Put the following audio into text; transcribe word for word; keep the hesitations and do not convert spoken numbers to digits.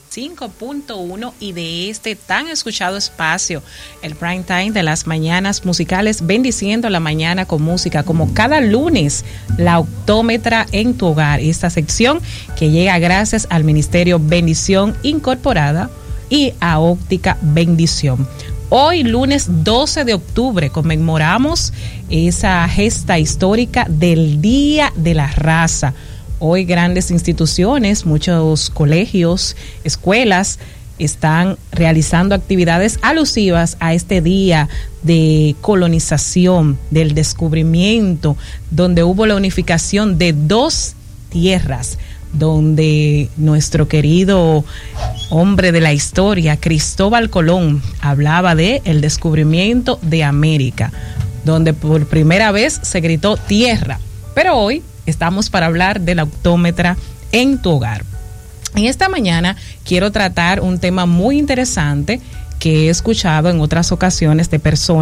cinco punto uno y de este tan escuchado espacio, el Prime Time de las mañanas musicales, bendiciendo la mañana con música, como cada lunes, la Optómetra en tu hogar. Esta sección que llega gracias al Ministerio Bendición Incorporada y a Óptica Bendición. Hoy, lunes doce de octubre, conmemoramos esa gesta histórica del Día de la Raza. Hoy grandes instituciones, muchos colegios, escuelas están realizando actividades alusivas a este día de colonización, del descubrimiento, donde hubo la unificación de dos tierras, donde nuestro querido hombre de la historia, Cristóbal Colón, hablaba de el descubrimiento de América, donde por primera vez se gritó tierra. Pero hoy estamos para hablar de la Optómetra en tu hogar. En esta mañana quiero tratar un tema muy interesante que he escuchado en otras ocasiones de personas